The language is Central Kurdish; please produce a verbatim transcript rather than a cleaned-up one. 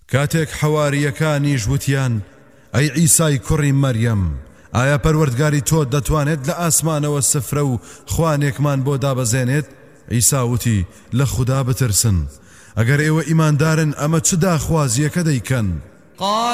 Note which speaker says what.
Speaker 1: کاتێک حەواریەکانیش وتیان ئەی عیسای کوڕی مەریەم ئایا پەروەردگاری تۆ دەتوانێت لە ئاسمانەوە سفرە و خوانێکمان بۆ دابەزێنێت؟ عیسا وتی لە خوددا بترسن ئەگەر ئێوە ئیماندارن ئەمە چ داخوازیەکە دەیکەن؟